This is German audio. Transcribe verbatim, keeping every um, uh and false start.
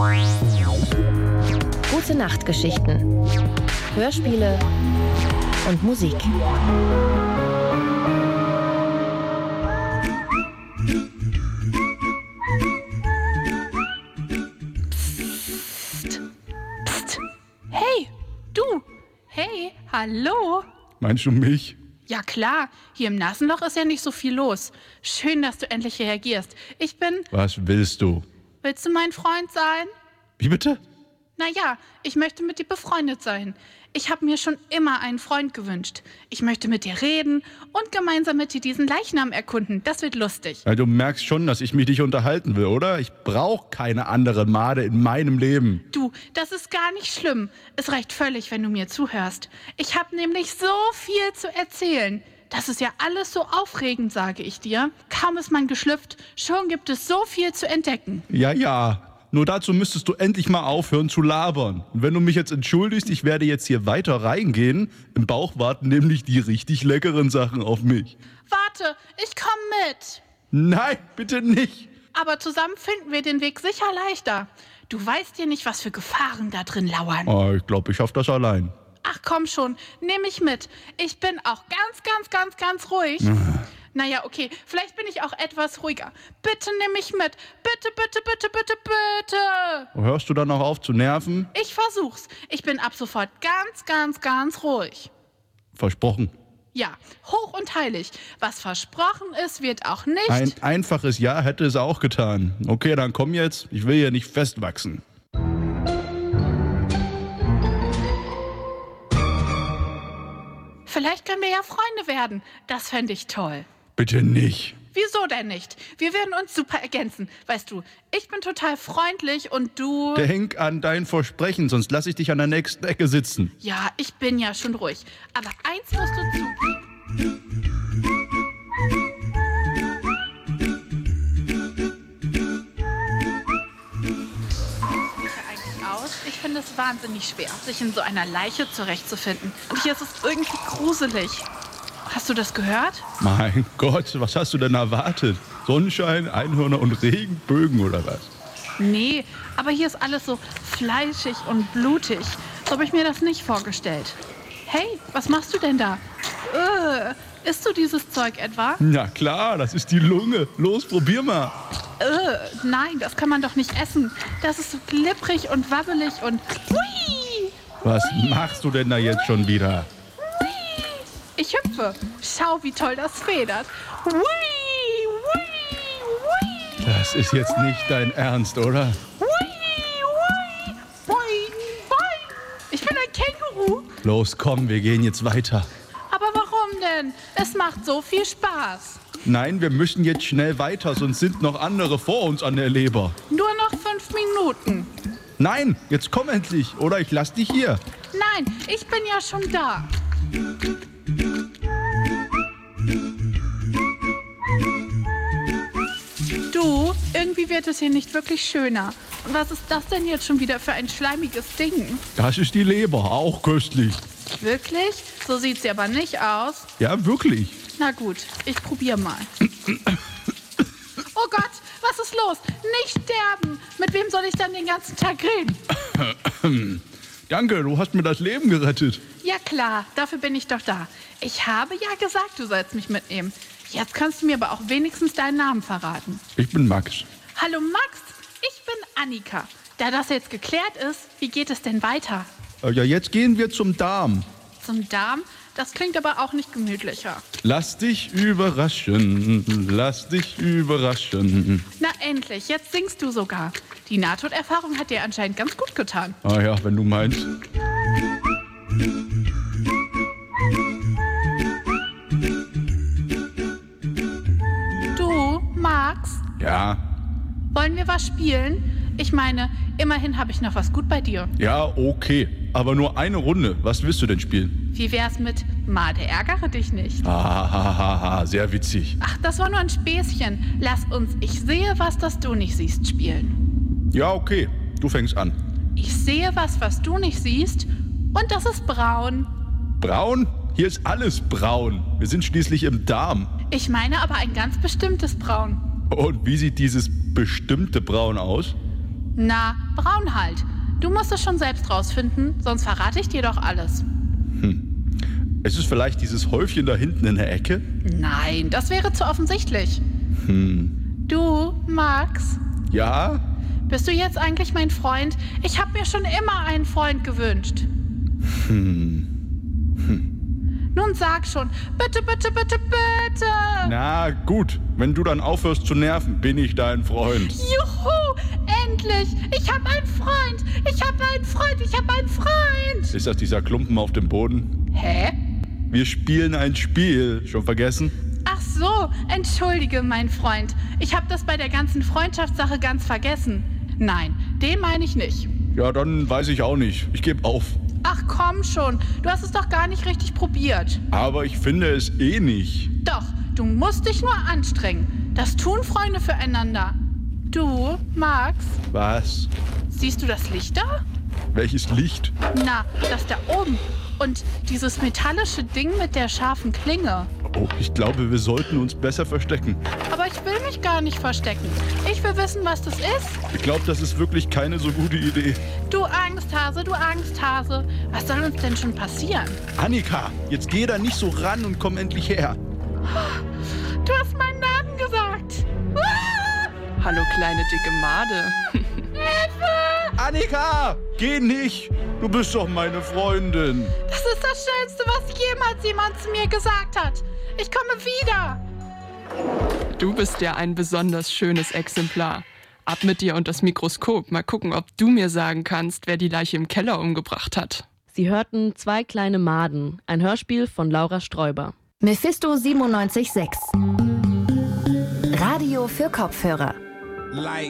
Gute Nachtgeschichten, Hörspiele und Musik. Psst. Psst. Hey, du. Hey, hallo. Meinst du mich? Ja klar, hier im Nasenloch ist ja nicht so viel los. Schön, dass du endlich reagierst. Ich bin... Was willst du? Willst du mein Freund sein? Wie bitte? Naja, ich möchte mit dir befreundet sein. Ich habe mir schon immer einen Freund gewünscht. Ich möchte mit dir reden und gemeinsam mit dir diesen Leichnam erkunden. Das wird lustig. Ja, du merkst schon, dass ich mich dich unterhalten will, oder? Ich brauche keine andere Made in meinem Leben. Du, das ist gar nicht schlimm. Es reicht völlig, wenn du mir zuhörst. Ich habe nämlich so viel zu erzählen. Das ist ja alles so aufregend, sage ich dir. Kaum ist man geschlüpft, schon gibt es so viel zu entdecken. Ja, ja. Nur dazu müsstest du endlich mal aufhören zu labern. Und wenn du mich jetzt entschuldigst, ich werde jetzt hier weiter reingehen. Im Bauch warten nämlich die richtig leckeren Sachen auf mich. Warte, ich komme mit. Nein, bitte nicht. Aber zusammen finden wir den Weg sicher leichter. Du weißt ja nicht, was für Gefahren da drin lauern. Oh, ich glaube, ich schaff das allein. Ach komm schon, nehm mich mit. Ich bin auch ganz, ganz, ganz, ganz ruhig. Naja, okay, vielleicht bin ich auch etwas ruhiger. Bitte nimm mich mit. Bitte, bitte, bitte, bitte, bitte. Hörst du dann noch auf zu nerven? Ich versuch's. Ich bin ab sofort ganz, ganz, ganz ruhig. Versprochen. Ja, hoch und heilig. Was versprochen ist, wird auch nicht... Ein einfaches Ja hätte es auch getan. Okay, dann komm jetzt. Ich will hier nicht festwachsen. Vielleicht können wir ja Freunde werden. Das fände ich toll. Bitte nicht. Wieso denn nicht? Wir werden uns super ergänzen. Weißt du, ich bin total freundlich und du... Denk an dein Versprechen, sonst lasse ich dich an der nächsten Ecke sitzen. Ja, ich bin ja schon ruhig. Aber eins musst du zugeben. Ich finde es wahnsinnig schwer, sich in so einer Leiche zurechtzufinden. Und hier ist es irgendwie gruselig. Hast du das gehört? Mein Gott, was hast du denn erwartet? Sonnenschein, Einhörner und Regenbögen oder was? Nee, aber hier ist alles so fleischig und blutig. So habe ich mir das nicht vorgestellt. Hey, was machst du denn da? Äh, isst du dieses Zeug etwa? Na klar, das ist die Lunge. Los, probier mal. Äh, nein, das kann man doch nicht essen. Das ist so glibberig und wabbelig und... Hui! Was machst du denn da jetzt schon wieder? Ich hüpfe. Schau, wie toll das federt. Hui, hui, hui. Das ist jetzt nicht dein Ernst, oder? Hui, hui, boing, boing. Ich bin ein Känguru. Los, komm, wir gehen jetzt weiter. Aber warum denn? Es macht so viel Spaß. Nein, wir müssen jetzt schnell weiter, sonst sind noch andere vor uns an der Leber. Nur noch fünf Minuten. Nein, jetzt komm endlich, oder ich lass dich hier. Nein, ich bin ja schon da. Du, irgendwie wird es hier nicht wirklich schöner. Und was ist das denn jetzt schon wieder für ein schleimiges Ding? Das ist die Leber, auch köstlich. Wirklich? So sieht sie aber nicht aus. Ja, wirklich. Na gut, ich probier mal. Oh Gott, was ist los? Nicht sterben! Mit wem soll ich dann den ganzen Tag reden? Danke, du hast mir das Leben gerettet. Ja klar, dafür bin ich doch da. Ich habe ja gesagt, du sollst mich mitnehmen. Jetzt kannst du mir aber auch wenigstens deinen Namen verraten. Ich bin Max. Hallo Max, ich bin Annika. Da das jetzt geklärt ist, wie geht es denn weiter? Äh, ja, jetzt gehen wir zum Darm. Zum Darm? Das klingt aber auch nicht gemütlicher. Lass dich überraschen, lass dich überraschen. Na endlich, jetzt singst du sogar. Die Nahtoderfahrung hat dir anscheinend ganz gut getan. Ah ja, wenn du meinst. Du, Max? Ja. Wollen wir was spielen? Ich meine, immerhin habe ich noch was gut bei dir. Ja, okay. Aber nur eine Runde. Was willst du denn spielen? Wie wär's mit Made, ärgere dich nicht? Hahaha, sehr witzig. Ach, das war nur ein Späßchen. Lass uns Ich sehe was, das du nicht siehst spielen. Ja, okay. Du fängst an. Ich sehe was, was du nicht siehst und das ist braun. Braun? Hier ist alles braun. Wir sind schließlich im Darm. Ich meine aber ein ganz bestimmtes Braun. Und wie sieht dieses bestimmte Braun aus? Na, braun halt. Du musst es schon selbst rausfinden, sonst verrate ich dir doch alles. Hm. Ist es vielleicht dieses Häufchen da hinten in der Ecke? Nein, das wäre zu offensichtlich. Hm. Du, Max? Ja? Bist du jetzt eigentlich mein Freund? Ich habe mir schon immer einen Freund gewünscht. Hm. Hm. Nun sag schon, bitte, bitte, bitte, bitte. Na gut, wenn du dann aufhörst zu nerven, bin ich dein Freund. Juhu, endlich. Ich habe einen Freund. Ich habe einen Freund. Ich habe einen Freund. Ist das dieser Klumpen auf dem Boden? Hä? Wir spielen ein Spiel. Schon vergessen? Ach so, entschuldige, mein Freund. Ich habe das bei der ganzen Freundschaftssache ganz vergessen. Nein, den meine ich nicht. Ja, dann weiß ich auch nicht. Ich gebe auf. Ach komm schon, du hast es doch gar nicht richtig probiert. Aber ich finde es eh nicht. Doch, du musst dich nur anstrengen. Das tun Freunde füreinander. Du, Max? Was? Siehst du das Licht da? Welches Licht? Na, das da oben. Und dieses metallische Ding mit der scharfen Klinge. Oh, ich glaube, wir sollten uns besser verstecken. Aber ich will mich gar nicht verstecken. Ich will wissen, was das ist. Ich glaube, das ist wirklich keine so gute Idee. Du Angsthase, du Angsthase. Was soll uns denn schon passieren? Annika, jetzt geh da nicht so ran und komm endlich her. Du hast meinen Namen gesagt. Hallo, kleine dicke Made. Hilfe! Annika, geh nicht. Du bist doch meine Freundin. Das ist das Schönste, was jemals jemand zu mir gesagt hat. Ich komme wieder. Du bist ja ein besonders schönes Exemplar. Ab mit dir und das Mikroskop. Mal gucken, ob du mir sagen kannst, wer die Leiche im Keller umgebracht hat. Sie hörten Zwei kleine Maden, ein Hörspiel von Laura Sträuber. Mephisto siebenundneunzig Komma sechs. Radio für Kopfhörer. Like